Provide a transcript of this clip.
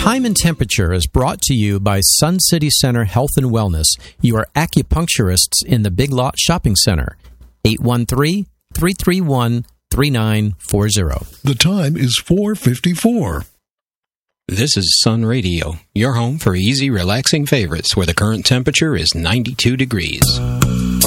Time and Temperature is brought to you by Sun City Center Health and Wellness, your acupuncturists in the Big Lot Shopping Center. 813-331-3940. The time is 4:54. This is Sun Radio, your home for easy, relaxing favorites where the current temperature is 92 degrees.